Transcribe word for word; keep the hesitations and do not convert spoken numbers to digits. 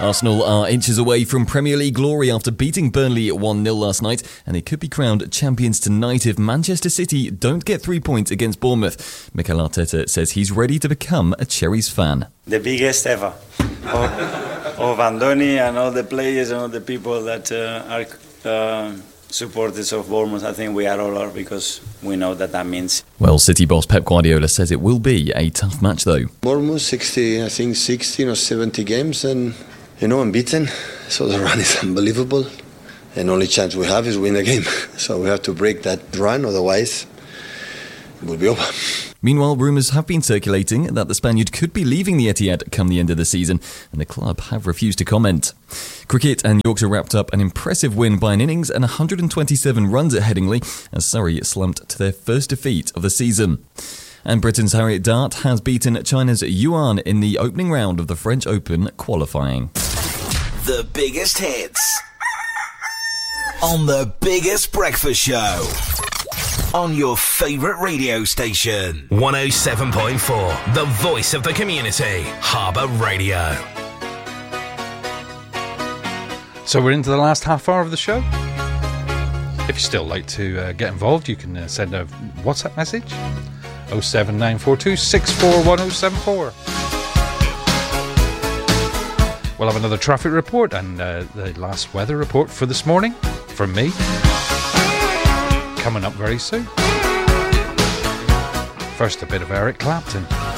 Arsenal are inches away from Premier League glory after beating Burnley one nil last night, and they could be crowned champions tonight if Manchester City don't get three points against Bournemouth. Mikel Arteta says he's ready to become a Cherries fan. The biggest ever of, of Andoni and all the players and all the people that uh, are uh, supporters of Bournemouth. I think we are all are because we know that that means. Well, City boss Pep Guardiola says it will be a tough match though. Bournemouth sixty, I think sixteen or seventy games and, you know, unbeaten. So the run is unbelievable. And only chance we have is win the game. So we have to break that run, otherwise it will be over. Meanwhile, rumours have been circulating that the Spaniard could be leaving the Etihad come the end of the season, and the club have refused to comment. Cricket, and Yorkshire wrapped up an impressive win by an innings and one hundred twenty-seven runs at Headingley as Surrey slumped to their first defeat of the season. And Britain's Harriet Dart has beaten China's Yuan in the opening round of the French Open qualifying. The biggest hits on the biggest breakfast show on your favourite radio station. one oh seven point four, the voice of the community, Harbour Radio. So we're into the last half hour of the show. If you still like to uh, get involved, you can uh, send a WhatsApp message oh seven nine four two six four one oh seven four. We'll have another traffic report and uh, the last weather report for this morning from me coming up very soon. First, a bit of Eric Clapton.